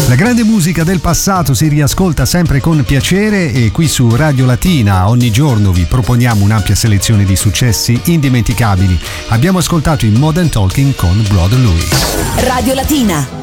La grande musica del passato si riascolta sempre con piacere e qui su Radio Latina ogni giorno vi proponiamo un'ampia selezione di successi indimenticabili. Abbiamo ascoltato i Modern Talking con Brother Louie. Radio Latina.